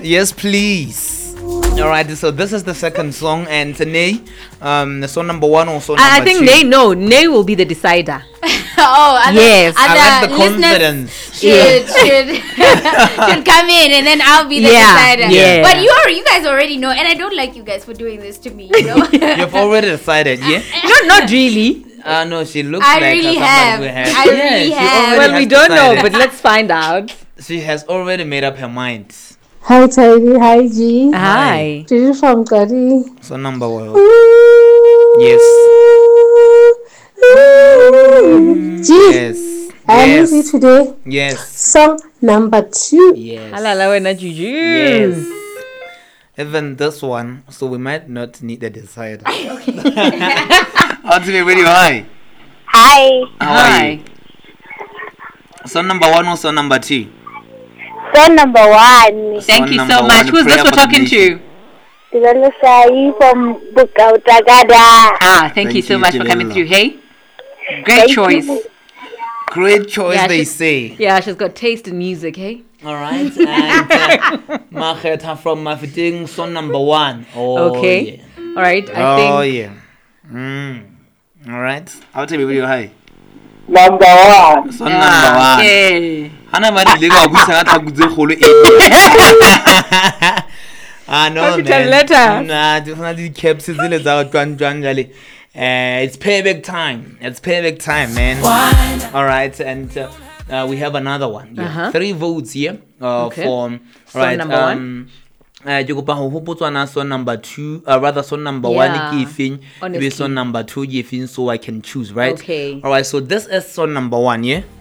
Yes, please. All right. So this is the second song, and Nay, the song number 1 or song number 2? I think Nay will be the decider. Yes. I like the confidence. Should come in, and then I'll be the decider. Yeah. But you guys already know, and I don't like you guys for doing this to me. You know. You've already decided, yeah? Not really. No, she looks I like really somebody have. who has. I really have. Well, we don't know, but let's find out. She has already made up her mind. Hi Tidy, hi G. Hi. Did from Kari? So number 1. Yes. G. Yes. I am with you today. Yes. Song number 2. Yes. Juju. Yes. Even this one, so we might not need a decider. How to be really high? Hi. How are you? Song number 1 or song number 2? Song number 1. Thank you so much. Who's this we're talking to? Sai from Bukau Tagada. Thank you so you, much for coming Jalila. through. Hey, great choice. Great choice, Yeah, they she's- say. Yeah, she's got taste in music. Hey. All right. And Maheta from Mafeting, song number 1. Oh, Okay. yeah. All right. I think. Yeah. All right. I'll tell you high. Number 1. Song number 1. Okay. Hana ba di lega go tsanga tla gutse kholo e. No Capital man. letters. Nah, di fana di caps zile za twang jale. It's payback time. It's payback time, man. All right, and we have another one. Yeah. 3 votes here Okay. for Song number 1. ke kopa ho hopotswana song number 2 rather song number 1 Yeah, ke efeng honestly. ebe song number 2 ke efeng, so I can choose, right? Okay. All right, so this is song number 1, yeah.